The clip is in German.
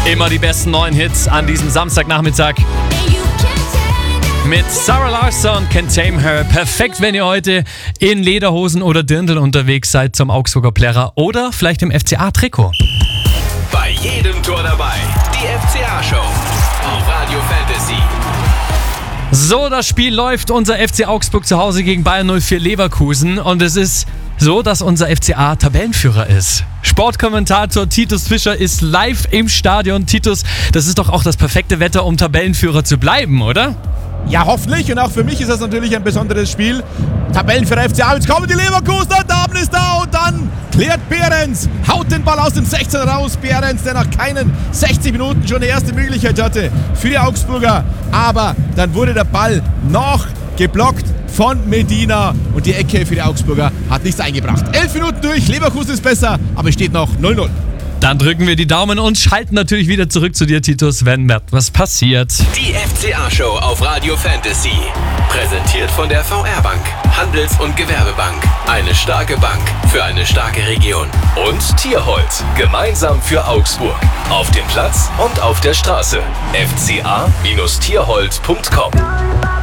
Immer die besten neuen Hits an diesem Samstagnachmittag. Mit Sarah Larsson, Can't Tame Her. Perfekt, wenn ihr heute in Lederhosen oder Dirndl unterwegs seid zum Augsburger Plärrer oder vielleicht im FCA-Trikot. Bei jedem Tor dabei, die FCA-Show auf Radio Fantasy. So, das Spiel läuft. Unser FC Augsburg zu Hause gegen Bayern 04 Leverkusen. Und es ist so, dass unser FCA Tabellenführer ist. Sportkommentator Titus Fischer ist live im Stadion. Titus, das ist doch auch das perfekte Wetter, um Tabellenführer zu bleiben, oder? Ja, hoffentlich. Und auch für mich ist das natürlich ein besonderes Spiel. Tabellenführer FCA, jetzt kommen die Leverkusener, Damen ist da und dann klärt Behrens, haut den Ball aus dem 16 raus. Behrens, der nach keinen 60 Minuten schon die erste Möglichkeit hatte für die Augsburger. Aber dann wurde der Ball noch geblockt von Medina und die Ecke für die Augsburger hat nichts eingebracht. 11 Minuten durch, Leverkusen ist besser, aber es steht noch 0-0. Dann drücken wir die Daumen und schalten natürlich wieder zurück zu dir, Titus, wenn etwas passiert. Die FCA-Show auf Radio Fantasy. Präsentiert von der VR-Bank, Handels- und Gewerbebank. Eine starke Bank für eine starke Region. Und Tierholz, gemeinsam für Augsburg. Auf dem Platz und auf der Straße. fca-tierholz.com